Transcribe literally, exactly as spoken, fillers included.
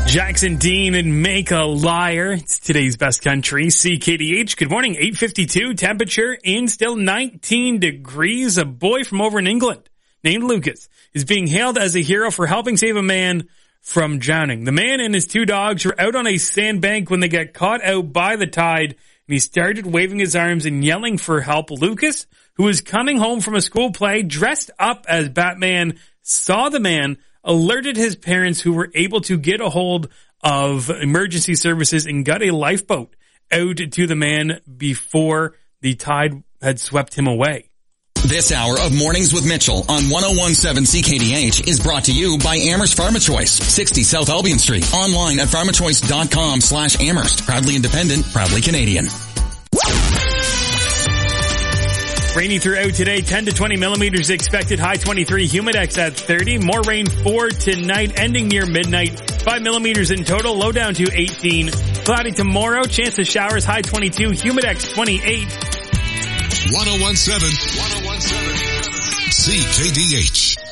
Jackson Dean and Make a Liar. It's today's best country. C K D H. Good morning. eight fifty-two. Temperature in still nineteen degrees. A boy from over in England named Lucas is being hailed as a hero for helping save a man from drowning. The man and his two dogs were out on a sandbank when they got caught out by the tide, and he started waving his arms and yelling for help. Lucas, who was coming home from a school play dressed up as Batman, saw the man, alerted his parents, who were able to get a hold of emergency services and got a lifeboat out to the man before the tide had swept him away. This hour of Mornings with Mitchell on one oh one point seven C K D H is brought to you by Amherst PharmaChoice, sixty South Albion Street. Online at pharmachoice.com slash Amherst. Proudly independent, proudly Canadian. Rainy throughout today, ten to twenty millimeters expected, high twenty-three, Humidex at thirty. More rain for tonight, ending near midnight. five millimeters in total, low down to eighteen. Cloudy tomorrow, chance of showers, high twenty-two, Humidex twenty-eight. one oh one point seven C K D H.